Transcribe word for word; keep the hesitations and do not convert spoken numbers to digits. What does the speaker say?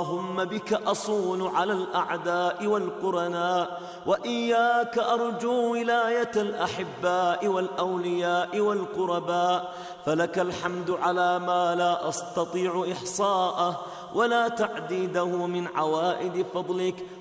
اللهم بك أصون على الأعداء والقرناء، وإياك أرجو ولاية الأحباء والأولياء والقرباء، فلك الحمد على ما لا أستطيع إحصاءه ولا تعديده من عوائد فضلك،